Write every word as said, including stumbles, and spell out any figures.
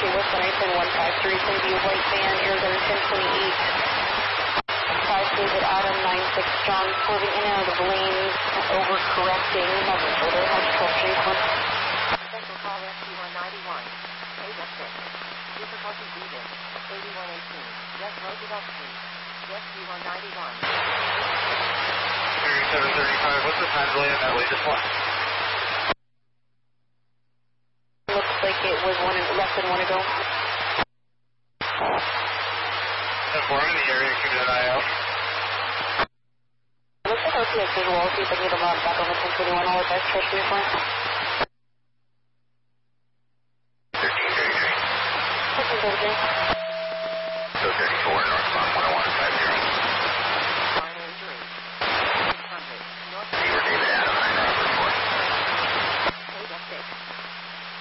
Okay, West Huntington one five three, it's going to be a white van, Arizona ten twenty-eight. five David Adam nine six John, swerving in and out of the lanes, overcorrecting, nothing further, high disruption, one. Central call S P one ninety-one, eight F six, difficulty Eden, eighty-one eighteen, just loaded up street, S P one ninety-one. thirty-seven thirty-five, what's the time delay on that latest one? Looks like it was one less than one ago. Inform in the area, keep an eye out. Looks like O T X visual, I'll see if I can get them out back on the ten twenty-one, I'll let that stretch me for thirteen thirty-three. thirteen thirty-three.